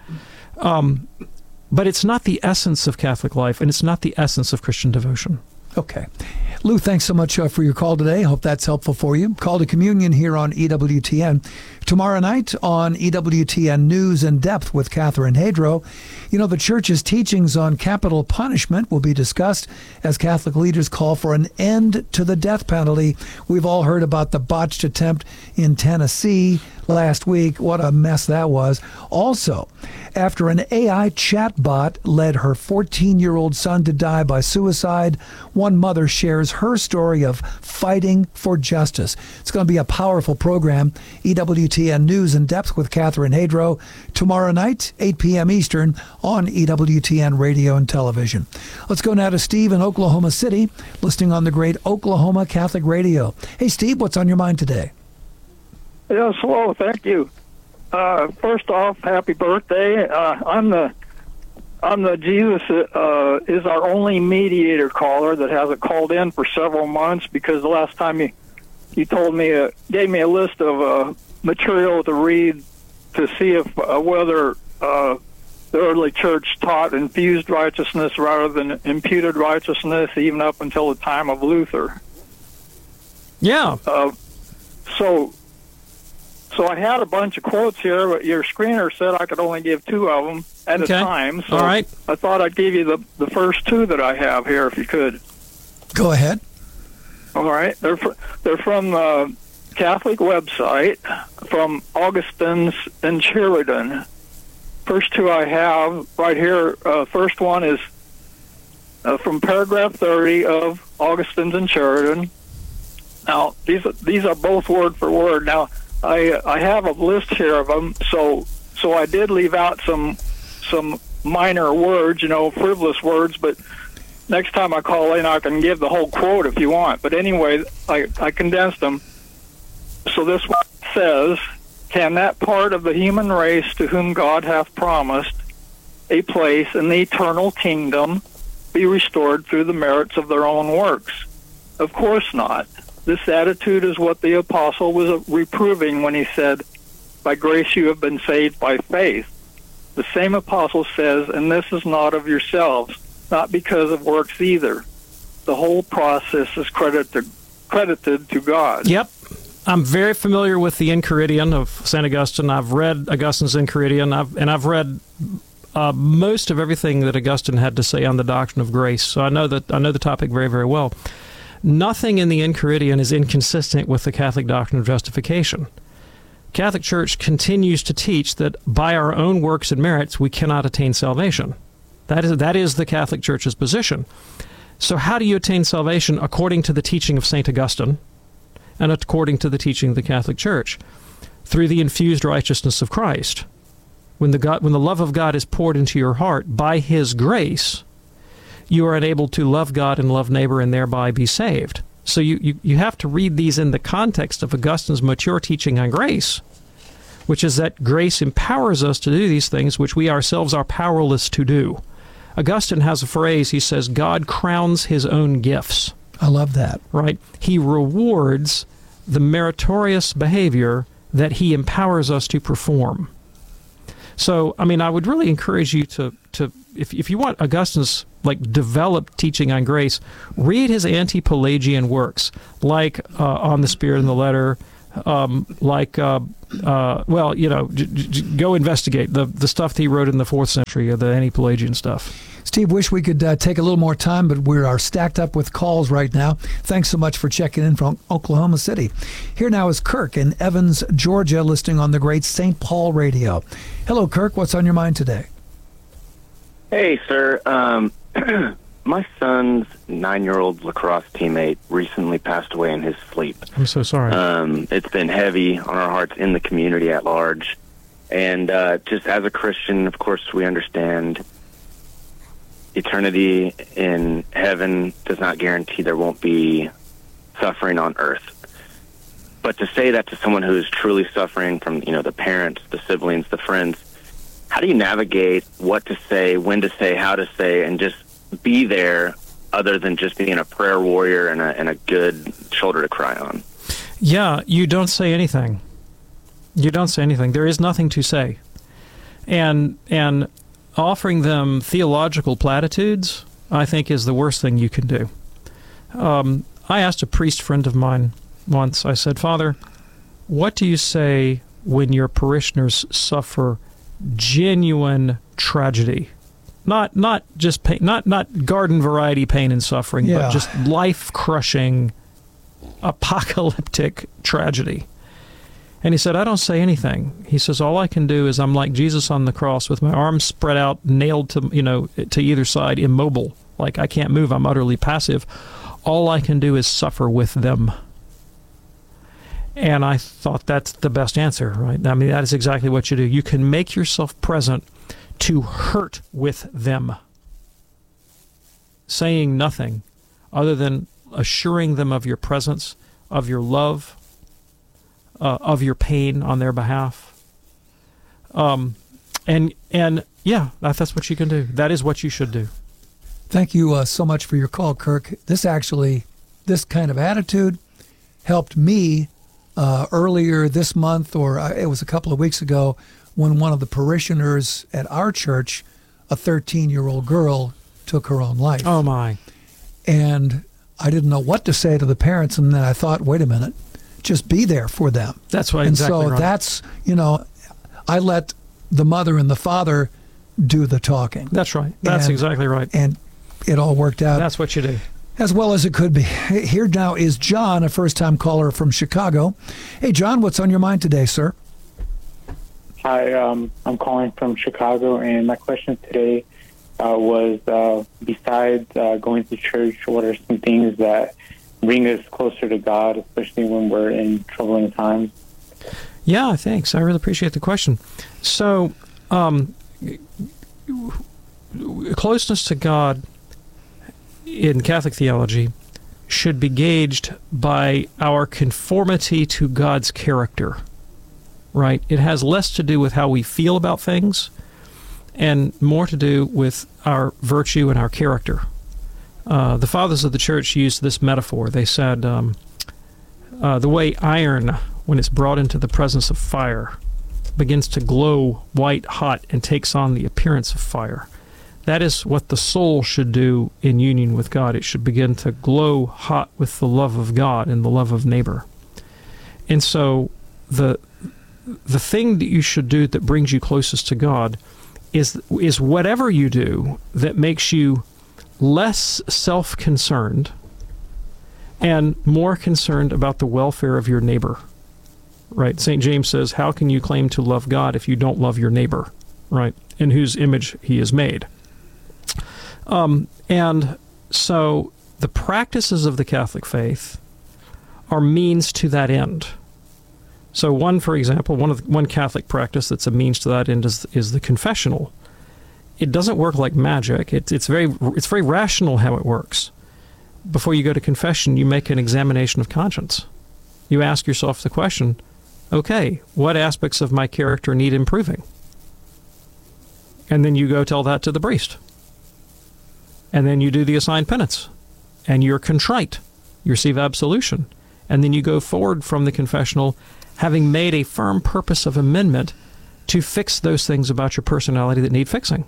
But it's not the essence of Catholic life, and it's not the essence of Christian devotion. Okay. Lou, thanks so much for your call today. Hope that's helpful for you. Call to Communion here on EWTN. Tomorrow night on EWTN News in Depth with Catherine Hadro. The church's teachings on capital punishment will be discussed as Catholic leaders call for an end to the death penalty. We've all heard about the botched attempt in Tennessee last week. What a mess that was. Also, after an AI chatbot led her 14-year-old son to die by suicide, one mother shares her story of fighting for justice. It's going to be a powerful program. EWTN News in Depth with Catherine Hadro tomorrow night, 8 p.m. Eastern on EWTN Radio and Television. Let's go now to Steve in Oklahoma City, listening on the great Oklahoma Catholic Radio. Hey, Steve, what's on your mind today? Yes, hello, thank you. First off, happy birthday. I'm the Jesus is our only mediator caller that hasn't called in for several months, because the last time you told me, gave me a list of material to read to see if whether the early church taught infused righteousness rather than imputed righteousness, even up until the time of Luther. Yeah. So I had a bunch of quotes here, but your screener said I could only give two of them at a time. So all right. I thought I'd give you the first two that I have here, if you could. Go ahead. All right. They're from the Catholic website, from Augustine's Enchiridion. First two I have right here. First one is from paragraph 30 of Augustine's Enchiridion. Now, these are both word for word. Now, I have a list here of them, so I did leave out some minor words, frivolous words, but next time I call in, I can give the whole quote if you want. But anyway, I condensed them. So this one says, "Can that part of the human race to whom God hath promised a place in the eternal kingdom be restored through the merits of their own works? Of course not. This attitude is what the apostle was reproving when he said, 'By grace you have been saved by faith.' The same apostle says, 'And this is not of yourselves, not because of works either.' The whole process is credited to God." Yep. I'm very familiar with the Enchiridion of St. Augustine. I've read Augustine's Enchiridion, and I've read most of everything that Augustine had to say on the doctrine of grace. So I know the topic very, very well. Nothing in the Enchiridion is inconsistent with the Catholic doctrine of justification. Catholic Church continues to teach that by our own works and merits we cannot attain salvation. That is the Catholic Church's position. So how do you attain salvation according to the teaching of St. Augustine and according to the teaching of the Catholic Church? Through the infused righteousness of Christ. When the love of God is poured into your heart by His grace, you are enabled to love God and love neighbor and thereby be saved. So you have to read these in the context of Augustine's mature teaching on grace, which is that grace empowers us to do these things which we ourselves are powerless to do. Augustine has a phrase, he says, God crowns his own gifts. I love that. Right? He rewards the meritorious behavior that he empowers us to perform. So, I mean, I would really encourage you to if you want Augustine's developed teaching on grace, read his anti-Pelagian works, like On the Spirit and the Letter, go investigate the stuff that he wrote in the 4th century, the anti-Pelagian stuff. Steve, wish we could take a little more time, but we are stacked up with calls right now. Thanks so much for checking in from Oklahoma City. Here now is Kirk in Evans, Georgia, listening on the great St. Paul radio. Hello, Kirk. What's on your mind today? Hey, sir. My son's 9-year-old lacrosse teammate recently passed away in his sleep. I'm so sorry. It's been heavy on our hearts in the community at large. And just as a Christian, of course, we understand eternity in heaven does not guarantee there won't be suffering on earth. But to say that to someone who is truly suffering from, the parents, the siblings, the friends, how do you navigate what to say, when to say, how to say, and just be there other than just being a prayer warrior and a good shoulder to cry on? Yeah, you don't say anything. You don't say anything. There is nothing to say. And offering them theological platitudes, I think, is the worst thing you can do. I asked a priest friend of mine once, I said, Father, what do you say when your parishioners suffer genuine tragedy? Not just pain, not garden variety pain and suffering, but just life-crushing, apocalyptic tragedy. And he said, I don't say anything. He says, all I can do is I'm like Jesus on the cross with my arms spread out, nailed to either side, immobile. Like I can't move. I'm utterly passive. All I can do is suffer with them. And I thought that's the best answer, right? I mean, that is exactly what you do. You can make yourself present to hurt with them, saying nothing other than assuring them of your presence, of your love, of your pain on their behalf. That's what you can do. That is what you should do. Thank you so much for your call, Kirk. This kind of attitude helped me earlier this month, or it was a couple of weeks ago, when one of the parishioners at our church, a 13-year-old girl, took her own life. Oh, my. And I didn't know what to say to the parents, and then I thought, wait a minute, just be there for them. That's right, exactly right. And so that's, I let the mother and the father do the talking. That's right. That's exactly right. And it all worked out. That's what you do. As well as it could be. Here now is John, a first-time caller from Chicago. Hey, John, what's on your mind today, sir? Hi, I'm calling from Chicago, and my question today was, besides going to church, what are some things that bring us closer to God, especially when we're in troubling times? Yeah, thanks. I really appreciate the question. So, closeness to God in Catholic theology should be gauged by our conformity to God's character, right? It has less to do with how we feel about things and more to do with our virtue and our character. The fathers of the church used this metaphor. They said, the way iron, when it's brought into the presence of fire, begins to glow white hot and takes on the appearance of fire. That is what the soul should do in union with God. It should begin to glow hot with the love of God and the love of neighbor. And so the thing that you should do that brings you closest to God is whatever you do that makes you less self-concerned and more concerned about the welfare of your neighbor. Right? St. James says, how can you claim to love God if you don't love your neighbor, right? In whose image he is made. And so the practices of the Catholic faith are means to that end. So for example, one Catholic practice that's a means to that end is the confessional. It doesn't work like magic. It's very rational how it works. before you go to confession, you make an examination of conscience. You ask yourself the question, okay, what aspects of my character need improving? And then you go tell that to the priest. And then you do the assigned penance. And you're contrite. You receive absolution. And then you go forward from the confessional having made a firm purpose of amendment to fix those things about your personality that need fixing.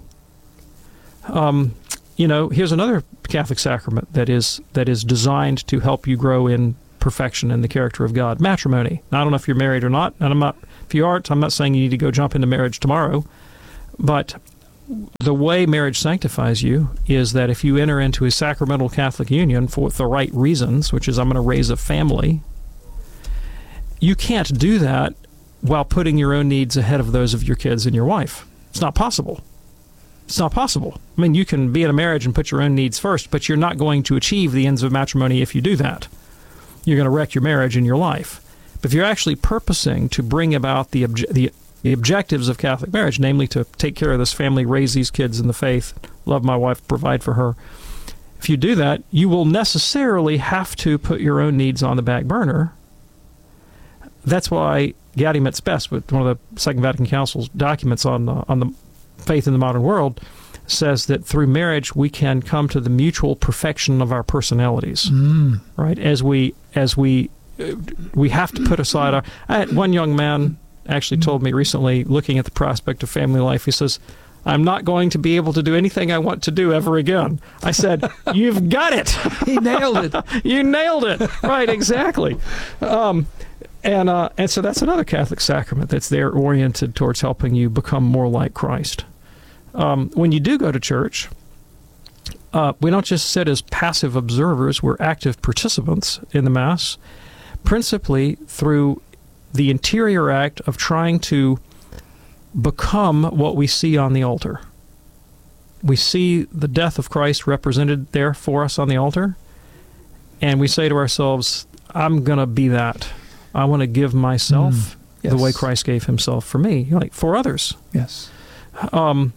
Here's another Catholic sacrament that is designed to help you grow in perfection in the character of God. Matrimony. Now, I don't know if you're married or not, and if you aren't, I'm not saying you need to go jump into marriage tomorrow, but the way marriage sanctifies you is that if you enter into a sacramental Catholic union for the right reasons, which is I'm going to raise a family, you can't do that while putting your own needs ahead of those of your kids and your wife. It's not possible. It's not possible. I mean, you can be in a marriage and put your own needs first, but you're not going to achieve the ends of matrimony if you do that. You're going to wreck your marriage and your life. But if you're actually purposing to bring about the objectives of Catholic marriage, namely to take care of this family, raise these kids in the faith, love my wife, provide for her, if you do that, you will necessarily have to put your own needs on the back burner. That's why Gaudium et Spes, with one of the Second Vatican Council's documents on the faith in the modern world, says that through marriage we can come to the mutual perfection of our personalities. Right? As we have to put aside I had one young man actually told me recently, looking at the prospect of family life, he says, I'm not going to be able to do anything I want to do ever again. I said, you've got it. He nailed it. You nailed it. Right, exactly. And so that's another Catholic sacrament that's there oriented towards helping you become more like Christ. When you do go to church, we don't just sit as passive observers, we're active participants in the Mass, principally through the interior act of trying to become what we see on the altar. We see the death of Christ represented there for us on the altar, and we say to ourselves, I'm going to be that. I want to give myself the way Christ gave himself for me, like for others. Yes. So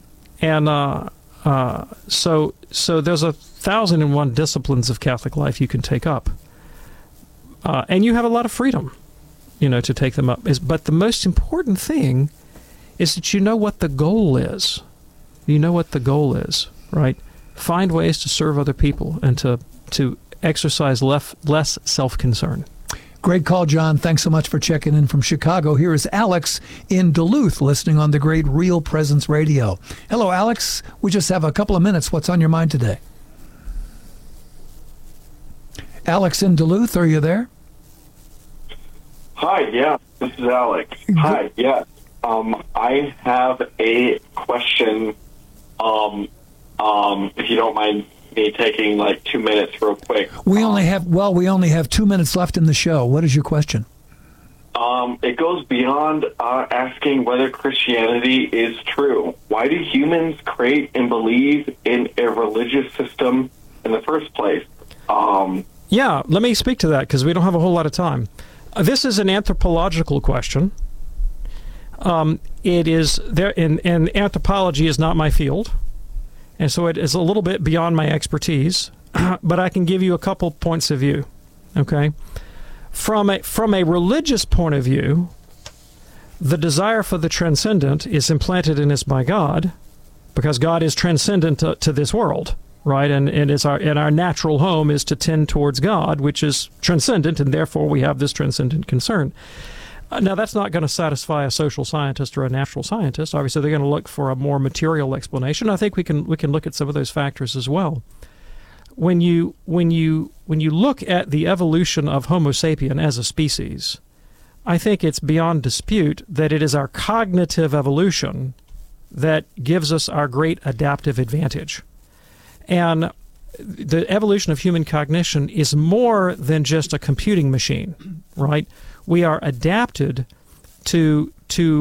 there's 1,001 disciplines of Catholic life you can take up. And you have a lot of freedom, to take them up. But the most important thing is that you know what the goal is. You know what the goal is, right? Find ways to serve other people and to exercise less self-concern. Great call, John. Thanks so much for checking in from Chicago. Here is Alex in Duluth, listening on the great Real Presence Radio. Hello, Alex. We just have a couple of minutes. What's on your mind today? Alex in Duluth, are you there? Hi, yeah, this is Alex. Hi, yes. I have a question, if you don't mind me taking like 2 minutes real quick. We only have 2 minutes left in the show. What is your question? It goes beyond asking whether Christianity is true. Why do humans create and believe in a religious system in the first place? Yeah, let me speak to that because we don't have a whole lot of time. This is an anthropological question. It is there, and anthropology is not my field, and so it is a little bit beyond my expertise. But I can give you a couple points of view. Okay, from a religious point of view, the desire for the transcendent is implanted in us by God, because God is transcendent to this world. Right, and our natural home is to tend towards God, which is transcendent, and therefore we have this transcendent concern. Now, that's not going to satisfy a social scientist or a natural scientist. Obviously, they're going to look for a more material explanation. I think we can look at some of those factors as well. When you look at the evolution of Homo sapien as a species, I think it's beyond dispute that it is our cognitive evolution that gives us our great adaptive advantage. And the evolution of human cognition is more than just a computing machine, right? We are adapted to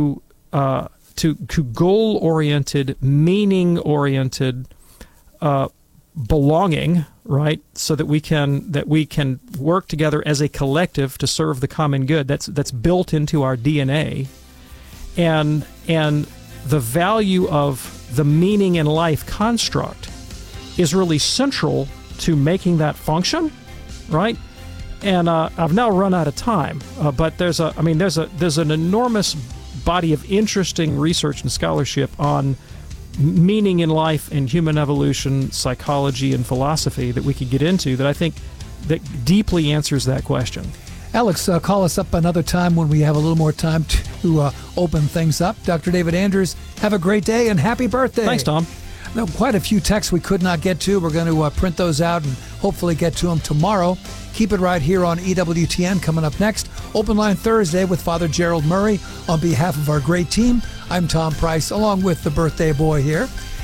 goal-oriented, meaning-oriented belonging, right? So that we can work together as a collective to serve the common good. That's built into our DNA, and the value of the meaning in life construct is really central to making that function, right? And I've now run out of time, but there's an enormous body of interesting research and scholarship on meaning in life and human evolution, psychology, and philosophy that we could get into that I think that deeply answers that question. Alex, call us up another time when we have a little more time to open things up. Dr. David Anders, have a great day and happy birthday. Thanks, Tom. Now, quite a few texts we could not get to. We're going to print those out and hopefully get to them tomorrow. Keep it right here on EWTN. Coming up next, Open Line Thursday with Father Gerald Murray. On behalf of our great team, I'm Tom Price, along with the birthday boy here.